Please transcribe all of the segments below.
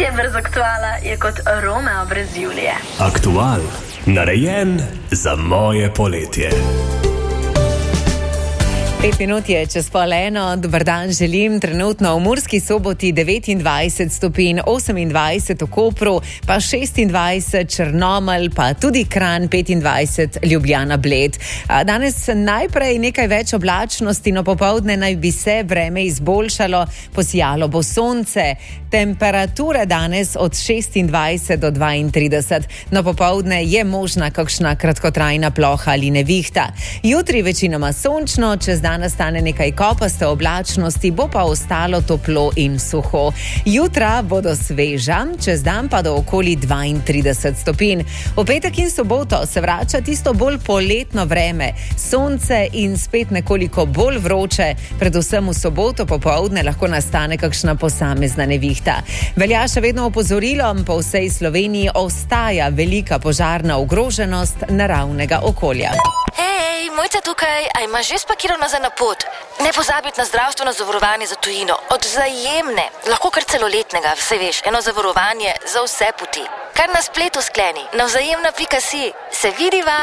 Poletje brez aktuala je kot Romeo brez Julije. Aktual, narejen za moje poletje. 5 minut je čez pol eno, dober dan želim. Trenutno v Murski Soboti 29 stopinj, 28 v Kopru, pa 26 Črnomelj, pa tudi Kranj 25, Ljubljana Bled. Danes najprej nekaj več oblačnosti, no popoldne naj bi se vreme izboljšalo, posijalo bo sonce. Temperature danes od 26 do 32, no popoldne je možna kakšna kratkotrajna ploha ali nevihta. Jutri večinoma sončno, čez dan nastane nekaj kopaste oblačnosti, bo pa ostalo toplo in suho. Jutra bodo sveža, čez dan pa do okoli 32 stopinj. V petek in soboto se vrača tisto bolj poletno vreme, sonce in spet nekoliko bolj vroče, predvsem v soboto popoldne lahko nastane kakšna posamezna nevihta. Velja še vedno opozorilo, po vsej Sloveniji ostaja velika požarna ogroženost naravnega okolja. Hej, Mojca tukaj, a imaš že spakirano za na pot? Ne pozabiti na zdravstveno zavarovanje za tujino, od Vzajemne, lahko kar celoletnega, vse veš, eno zavarovanje za vse poti. Kar na spletu skleni, na vzajemna.si. Se vidiva!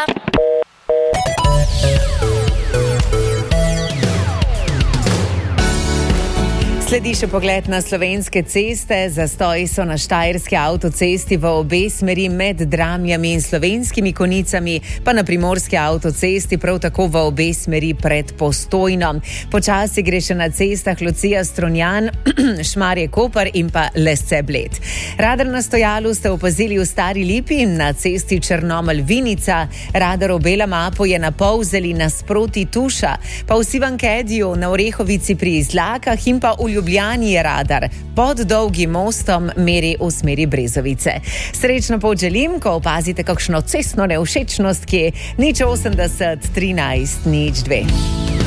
Sledi še pogled na slovenske ceste. Zastoji so na štajerski avtocesti v obe smeri med Dramljami in Slovenskimi Konjicami, pa na primorski avtocesti prav tako v obe smeri pred Postojno. Počasi gre še na cestah Lucija Strunjan, Šmarje Koper in pa Lesce Bled. Radar na stojalu ste opazili v Stari Lipi, na cesti Črnomelj Vinica. Radar v Belem Apu je na Polzeli nasproti Tuša, pa v Sivankediju, na Orehovici pri Izlakah in pa v Ljubljani je radar pod Dolgim mostom meri v smeri Brezovice. Srečno pot želim, ko opazite kakšno cestno nevšečnost, ki je 080 13 02.